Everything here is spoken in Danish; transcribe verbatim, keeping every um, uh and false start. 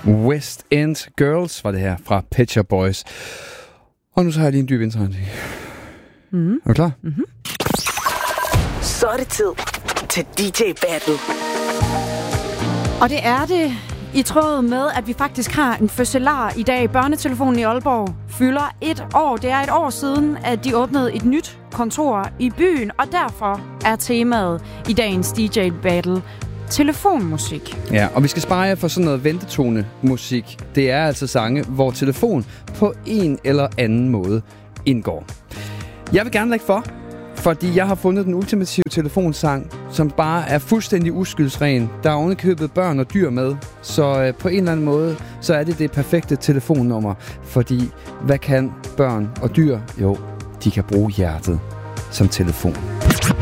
West End Girls var det her fra Pet Shop Boys. Og nu så har jeg lige en dyb indtræning. Mm-hmm. Er du klar? Mm-hmm. Så er det tid til D J Battle. Og det er det i tråd med, at vi faktisk har en fødselar i dag. Børnetelefonen i Aalborg fylder et år. Det er et år siden, at de åbnede et nyt kontor i byen, og derfor er temaet i dagens D J Battle telefonmusik. Ja, og vi skal spare jer for sådan noget ventetone-musik. Det er altså sange, hvor telefon på en eller anden måde indgår. Jeg vil gerne lægge for, fordi jeg har fundet den ultimative telefonsang, som bare er fuldstændig uskyldsren. Der er ovenikøbet børn og dyr med, så øh, på en eller anden måde, så er det det perfekte telefonnummer. Fordi hvad kan børn og dyr? Jo, de kan bruge hjertet som telefon.